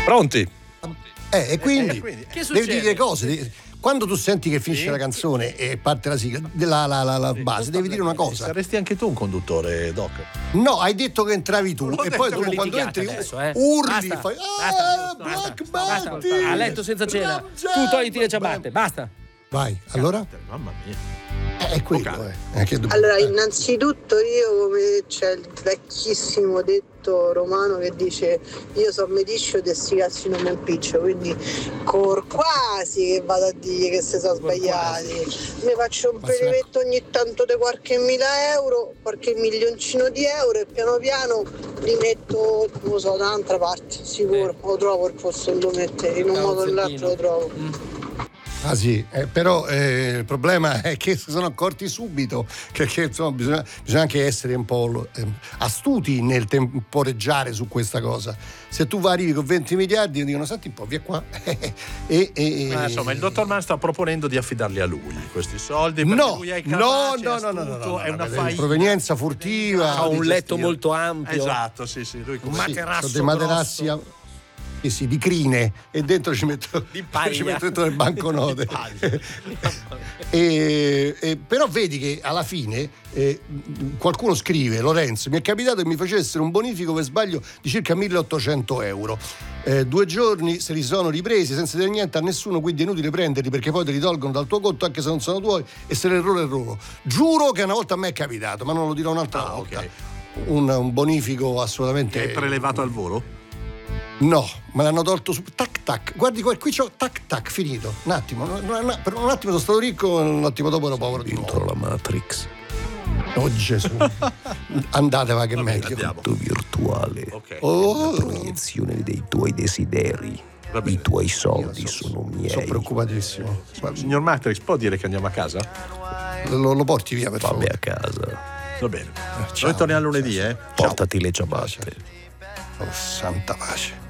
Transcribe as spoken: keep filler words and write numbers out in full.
Pronti? Eh, e quindi, eh, quindi che devi succede? dire cose. Quando tu senti che finisce Sì. la canzone e parte la sigla, la, la, la, la base, devi dire una cosa. Saresti anche tu un conduttore, Doc? No, hai detto che entravi tu L'ho e detto poi che dopo quando litigate entri adesso, eh. urli, Basta, fai basta, ah, basta, Black basta, Betty! basta. A letto senza cena. Tu togliti le ciabatte, basta. Vai, allora? Mamma mia. Eh, È quello, Ok. eh. Eh, che dobbiamo- Allora, eh. innanzitutto io come c'è il vecchissimo detto romano che dice io so mediccio e sti cazzi non mi impiccio, quindi cor quasi che vado a dire che si sono sbagliati. Mi faccio un Quasi, brevetto ogni tanto di qualche mila euro, qualche milioncino di euro e piano piano li metto, non lo so, da un'altra parte, sicuro, lo trovo il posto dove lo mettere, in un modo o nell'altro lo trovo. Ah sì, eh, però eh, il problema è che si sono accorti subito che, che, insomma, bisogna, bisogna anche essere un po' eh, astuti nel temporeggiare su questa cosa. Se tu arrivi con venti miliardi dicono senti un po', via qua. e, e, Ah, insomma, il dottor Mann sta proponendo di affidarli a lui questi soldi perché no, lui è no, capace, no, no, no, no, astuto, no, è no, una no, faida. provenienza furtiva. Ha un di letto gestire. molto ampio. Esatto, sì, sì, lui Un come Sì, materasso sono dei materassi grosso. a- sì, sì, di crine e dentro ci metto, Di paglia. ci metto dentro le banconote. Di paglia. e, e, però vedi che alla fine eh, qualcuno scrive: Lorenzo, mi è capitato che mi facessero un bonifico per sbaglio di circa milleottocento euro. Eh, due giorni se li sono ripresi senza dire niente a nessuno, quindi è inutile prenderli perché poi te li tolgono dal tuo conto anche se non sono tuoi e se l'errore è loro. Giuro che una volta a me è capitato, ma non lo dirò un'altra Ah, volta. ok. Un, un bonifico assolutamente. Che hai prelevato al volo? No, me l'hanno tolto su tac tac. Guardi qua, qui c'ho tac tac, finito. Un attimo, un, un, per un attimo sono stato ricco, un attimo dopo ero povero di nuovo. la Matrix. Oh Gesù. Andate, va che è meglio. andiamo. Tu virtuale. Ok. Oh, Proiezione dei tuoi desideri. Va bene. I tuoi soldi Io so- sono miei. sono preoccupatissimo. Signor Matrix, può dire che andiamo a casa? Lo, lo porti via per Fammi favore. a casa. Va bene. ciao. Noi torniamo lunedì, eh? Portati le ciabatte. Oh, santa pace.